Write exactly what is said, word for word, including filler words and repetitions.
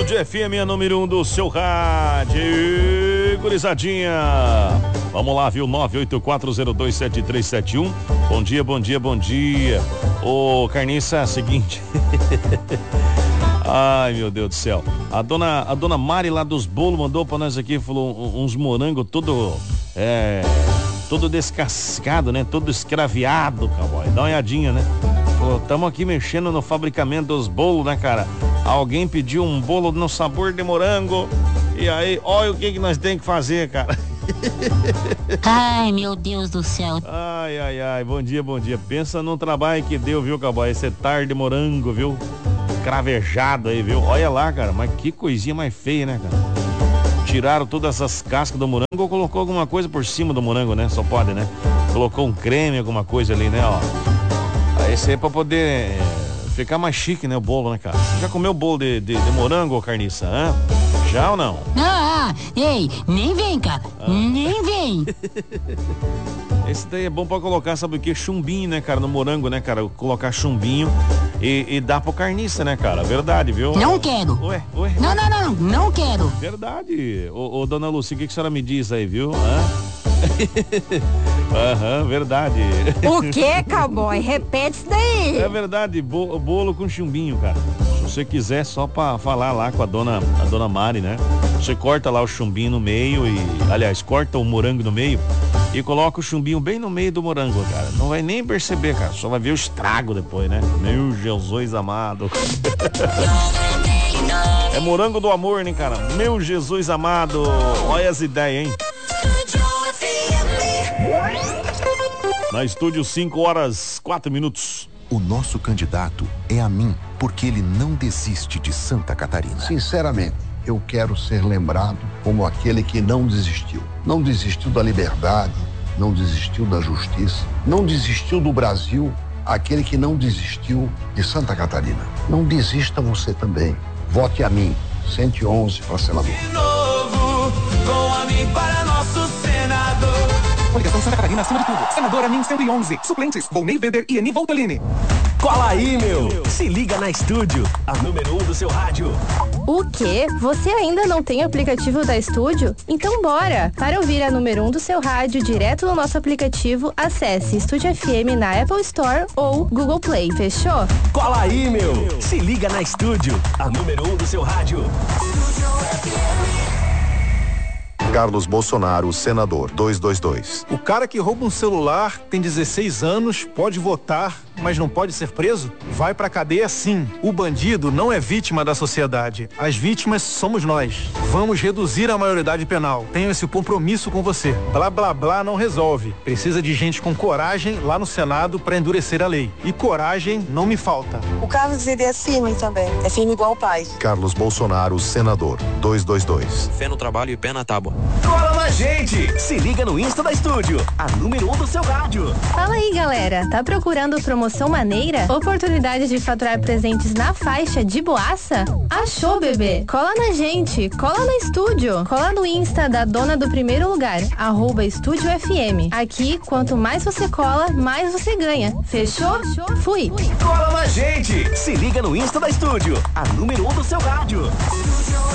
Estúdio F M, a número um do seu rádio. Gurizadinha, vamos lá, viu? nove oito quatro zero dois sete três sete um. Bom dia, bom dia, bom dia. Ô, Carniça, seguinte. Ai, meu Deus do céu. A dona, a dona Mari lá dos bolos mandou pra nós aqui, falou uns morangos todo, é, todo descascado, né? Todo escraviado, cowboy. Dá uma olhadinha, né? Falou, tamo aqui mexendo no fabricamento dos bolos, né, cara? Alguém pediu um bolo no sabor de morango. E aí, olha o que que nós temos que fazer, cara. Ai, meu Deus do céu. Ai, ai, ai, bom dia, bom dia. Pensa no trabalho que deu, viu, cowboy? Esse tarde de morango, viu? Cravejado aí, viu? Olha lá, cara, mas que coisinha mais feia, né, cara? Tiraram todas essas cascas do morango ou colocou alguma coisa por cima do morango, né? Só pode, né? Colocou um creme, alguma coisa ali, né, ó. Aí isso aí é pra poder é, ficar mais chique, né, o bolo, né, cara? Você já comeu bolo de, de, de morango, ô Carniça, hã? Já ou não? Ah, ei, nem vem, cara, ah. nem vem. Esse daí é bom pra colocar, sabe o que? Chumbinho, né, cara, no morango, né, cara? Colocar chumbinho e, e dar pro Carniça, né, cara? Verdade, viu? Não quero. Ué, ué. Não, não, não, não, não quero. Verdade. Ô, ô dona Lúcia, o que, que a senhora me diz aí, viu? Aham, verdade. O que, cowboy? Repete isso daí. É verdade, bo, bolo com chumbinho, cara. Se você quiser, só pra falar lá com a dona, a dona Mari, né? Você corta lá o chumbinho no meio e, aliás, corta o morango no meio e coloca o chumbinho bem no meio do morango, cara. Não vai nem perceber, cara. Só vai ver o estrago depois, né? Meu Jesus amado. É morango do amor, né, cara? Meu Jesus amado. Olha as ideias, hein? Na estúdio, cinco horas, quatro minutos. O nosso candidato é a mim, porque ele não desiste de Santa Catarina. Sinceramente, eu quero ser lembrado como aquele que não desistiu. Não desistiu da liberdade, não desistiu da justiça, não desistiu do Brasil, aquele que não desistiu de Santa Catarina. Não desista você também. Vote a mim, cento e onze para senador. De novo, com a mim para nosso senador. Coligação Santa Catarina acima de tudo. Senadora Nin cento e onze. Suplentes, Volney Weber e Eni Voltolini. Cola aí, meu. Se liga na Estúdio, a número um do seu rádio. O quê? Você ainda não tem o aplicativo da Estúdio? Então bora! Para ouvir a número um do seu rádio direto no nosso aplicativo, acesse Estúdio F M na Apple Store ou Google Play. Fechou? Cola aí, meu. Se liga na Estúdio, a número um do seu rádio. Carlos Bolsonaro, senador, duzentos e vinte e dois. O cara que rouba um celular, tem dezesseis anos, pode votar, mas não pode ser preso? Vai pra cadeia sim. O bandido não é vítima da sociedade. As vítimas somos nós. Vamos reduzir a maioridade penal. Tenho esse compromisso com você. Blá, blá, blá não resolve. Precisa de gente com coragem lá no Senado pra endurecer a lei. E coragem não me falta. O Carlos, ele é firme também. É firme igual o pai. Carlos Bolsonaro, senador, duzentos e vinte e dois. Fé no trabalho e pé na tábua. Cola na gente! Se liga no Insta da Estúdio, a número um do seu rádio. Fala aí, galera. Tá procurando promoção maneira? Oportunidade de faturar presentes na faixa de boaça? Achou, bebê? Cola na gente, cola na Estúdio. Cola no Insta da dona do primeiro lugar, arroba Estúdio F M. Aqui, quanto mais você cola, mais você ganha. Fechou? Fui. Cola na gente! Se liga no Insta da Estúdio, a número um do seu rádio.